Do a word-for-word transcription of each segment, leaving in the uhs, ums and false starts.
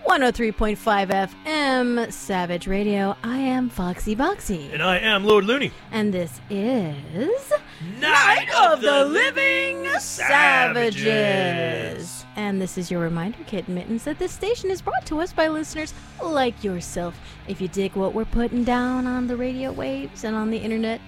one oh three point five F M, Savage Radio. I am Foxy Boxy. And I am Lord Looney. And this is... Night of the Living Savages. Savages. And this is your reminder, Kit Mittens, that this station is brought to us by listeners like yourself. If you dig what we're putting down on the radio waves and on the internet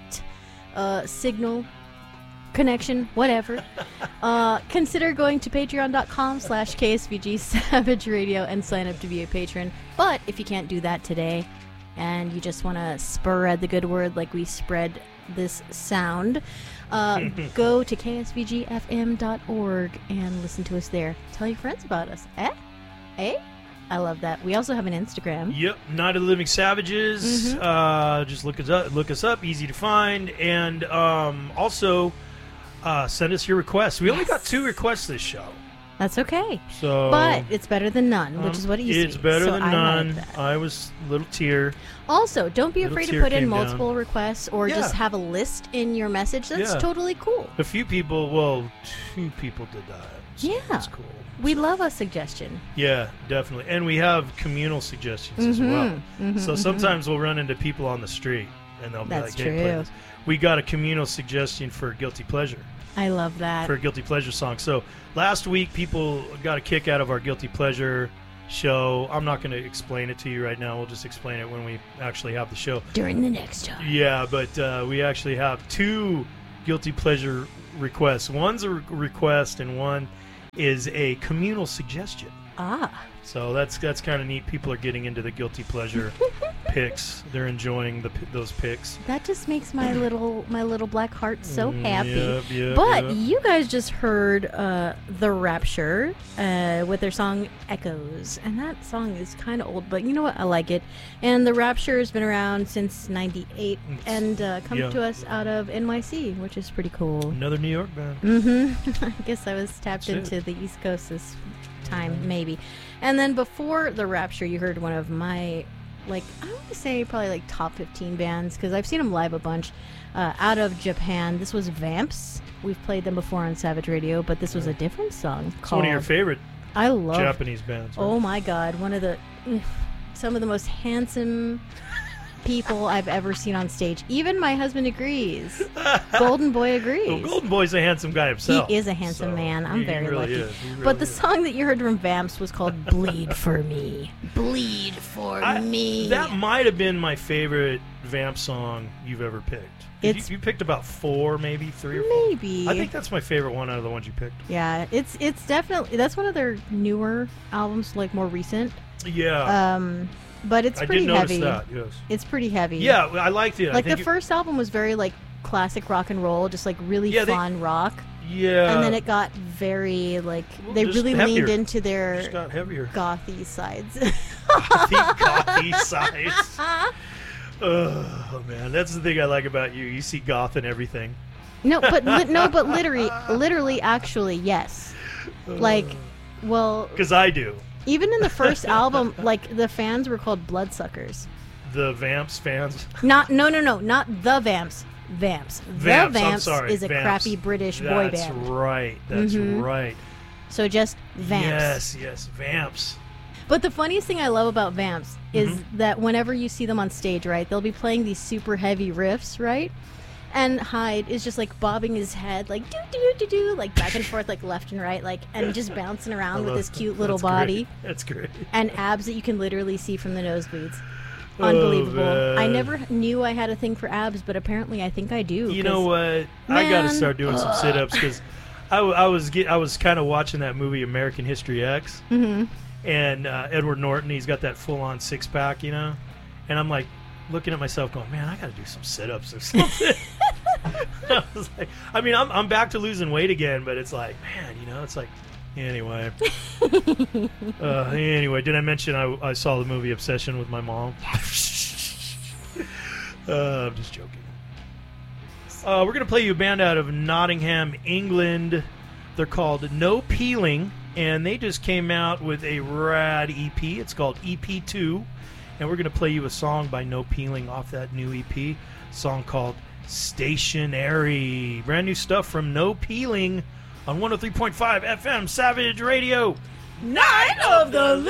uh, signal connection, whatever, uh, consider going to patreon.com slash KSVG Savage Radio and sign up to be a patron. But if you can't do that today and you just want to spread the good word like we spread this sound, uh, go to K S V G F M dot org and listen to us there. Tell your friends about us. Eh? Eh? I love that. We also have an Instagram. Yep, Night of the Living Savages. Mm-hmm. Uh, just look us up. Look us up. Easy to find. And um, also uh, send us your requests. We yes. only got two requests this show. That's okay. So, but it's better than none, um, which is what it used It's to be. better so than I none. Like I was a little tear. Also, don't be Little afraid to tear put in came multiple down. requests or Yeah. just have a list in your message. That's Yeah. totally cool. A few people, well, two people did that. So Yeah. That's cool. We love a suggestion. Yeah, definitely. And we have communal suggestions as Mhm, well. mhm, So mhm. sometimes we'll run into people on the street and they'll be That's like, hey, play true. this. We got a communal suggestion for Guilty Pleasure, I love that. for a Guilty Pleasure song. So last week, people got a kick out of our Guilty Pleasure show. I'm not going to explain it to you right now. We'll just explain it when we actually have the show. During the next time. Yeah, but uh, we actually have two Guilty Pleasure requests. One's a re- request and one is a communal suggestion. Ah. So that's that's kind of neat. People are getting into the Guilty Pleasure picks. They're enjoying the those picks. That just makes my little my little black heart so Mm, happy. yep, yep, But yep. you guys just heard uh, The Rapture uh, with their song Echoes. And that song is kind of old, but you know what? I like it. And The Rapture has been around since ninety-eight It's- and uh, comes yeah. to us out of N Y C, which is pretty cool. Another New York band. Mm-hmm. I guess I was tapped That's it. into the East Coast this time, maybe. And then before The Rapture, you heard one of my, like, I want to say probably like top fifteen bands, because I've seen them live a bunch, uh, out of Japan. This was Vamps. We've played them before on Savage Radio, but this was a different song It's called... one of your favorite I love... Japanese bands. Right? Oh my God, one of the... Some of the most handsome people I've ever seen on stage. Even my husband agrees. Golden Boy agrees. Well, Golden Boy's a handsome guy himself. He is a handsome so man. I'm he- he very really lucky. is. He but really the is. song that you heard from Vamps was called Bleed for Me. Bleed for I- me. That might have been my favorite Vamp song you've ever picked. You, It's- you picked about four, maybe three or four. Maybe. I think that's my favorite one out of the ones you picked. Yeah, it's it's definitely, that's one of their newer albums, like more recent. Yeah, Um, but it's I pretty did notice heavy. that. Yes. It's pretty heavy. Yeah, I liked it. I Like the think it- first album was very like classic rock and roll, just like really Yeah, they- fun rock. Yeah. And then it got very like Well, they just really heavier. leaned into just their got heavier. gothy sides. Gothy, gothy sides. Oh man, that's the thing I like about you. You see goth in everything. No, but li- no, but literally, literally, actually, yes. Like, well, Because I do. even in the first album, like the fans were called Bloodsuckers. The Vamps fans. Not, no, no, no, not the Vamps. Vamps. Vamps, the I'm Vamps sorry, is a Vamps. crappy British boy That's band. right. That's Mhm. right. So just Vamps. Yes, yes, Vamps. But the funniest thing I love about Vamps is Mhm. that whenever you see them on stage, right, they'll be playing these super heavy riffs, right? And Hyde is just like bobbing his head, like do do do do, like back and forth, like left and right, like and just bouncing I around with love- his cute little that's body great. That's great. and abs that you can literally see from the nosebleeds. Oh, Unbelievable! I man. never knew I had a thing for abs, but apparently I think I do. You 'cause- know what? I got to Man, start doing some sit-ups because I, w- I was get, I was kind of watching that movie American History X, Mhm. and uh, Edward Norton, he's got that full-on six-pack, you know, and I'm like looking at myself, going, man, I got to do some sit-ups or something. I was like, I mean, I'm I'm back to losing weight again, but it's like, man, you know, it's like. Anyway, uh, anyway, did I mention I, I saw the movie Obsession with my mom? uh, I'm just joking. Uh, we're going to play you a band out of Nottingham, England. They're called No Peeling, and they just came out with a rad E P. It's called E P two, and we're going to play you a song by No Peeling off that new E P, a song called Stationary. Brand new stuff from No Peeling on one oh three point five F M Savage Radio. Night of the